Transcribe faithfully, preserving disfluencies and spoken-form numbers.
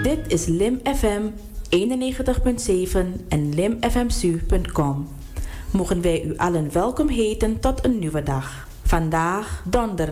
Dit is Lim F M eenennegentig komma zeven en limfmsu punt com. Mogen wij u allen welkom heten tot een nieuwe dag. Vandaag donderdag